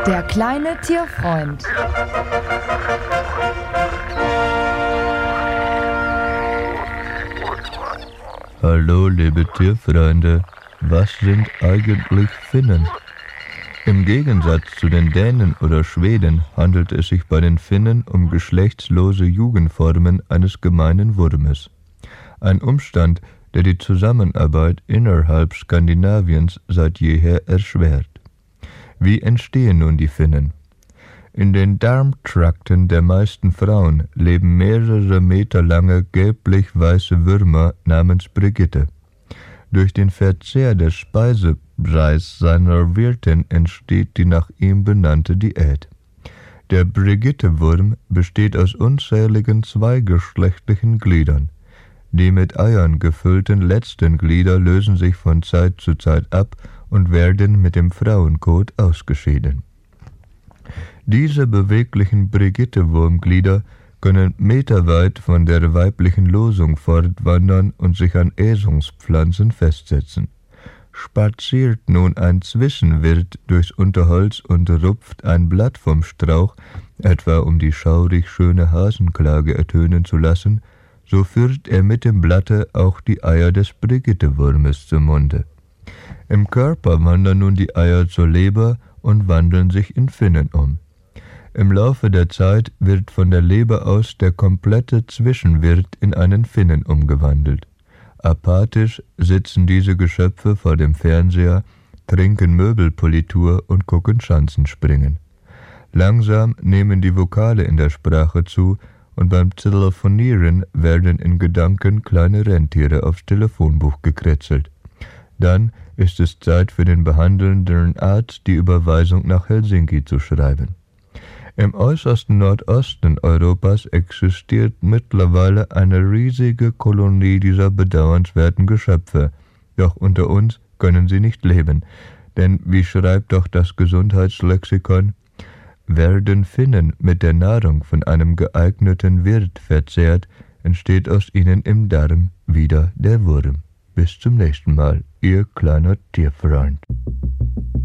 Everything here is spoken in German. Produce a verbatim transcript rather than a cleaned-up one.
Der kleine Tierfreund. Hallo, liebe Tierfreunde. Was sind eigentlich Finnen? Im Gegensatz zu den Dänen oder Schweden handelt es sich bei den Finnen um geschlechtslose Jugendformen eines gemeinen Wurmes. Ein Umstand, der die Zusammenarbeit innerhalb Skandinaviens seit jeher erschwert. Wie entstehen nun die Finnen? In den Darmtrakten der meisten Frauen leben mehrere Meter lange gelblich-weiße Würmer namens Brigitte. Durch den Verzehr des Speisebrei seiner Wirtin entsteht die nach ihm benannte Diät. Der Brigitte-Wurm besteht aus unzähligen zweigeschlechtlichen Gliedern. Die mit Eiern gefüllten letzten Glieder lösen sich von Zeit zu Zeit ab und werden mit dem Frauenkot ausgeschieden. Diese beweglichen Brigitte-Wurmglieder können meterweit von der weiblichen Losung fortwandern und sich an Äsungspflanzen festsetzen. Spaziert nun ein Zwischenwirt durchs Unterholz und rupft ein Blatt vom Strauch, etwa um die schaurig schöne Hasenklage ertönen zu lassen, so führt er mit dem Blatte auch die Eier des Brigitte-Wurmes zum Munde. Im Körper wandern nun die Eier zur Leber und wandeln sich in Finnen um. Im Laufe der Zeit wird von der Leber aus der komplette Zwischenwirt in einen Finnen umgewandelt. Apathisch sitzen diese Geschöpfe vor dem Fernseher, trinken Möbelpolitur und gucken Schanzenspringen. Langsam nehmen die Vokale in der Sprache zu und beim Telefonieren werden in Gedanken kleine Rentiere aufs Telefonbuch gekritzelt. Dann ist es Zeit für den behandelnden Arzt, die Überweisung nach Helsinki zu schreiben. Im äußersten Nordosten Europas existiert mittlerweile eine riesige Kolonie dieser bedauernswerten Geschöpfe. Doch unter uns können sie nicht leben, denn wie schreibt doch das Gesundheitslexikon, werden Finnen mit der Nahrung von einem geeigneten Wirt verzehrt, entsteht aus ihnen im Darm wieder der Wurm. Bis zum nächsten Mal, Ihr kleiner Tierfreund.